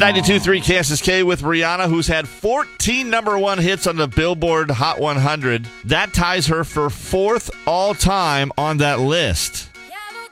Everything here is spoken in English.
92.3 Kansas K with Rihanna, who's had 14 number one hits on the Billboard Hot 100. That ties her for fourth all-time on that list.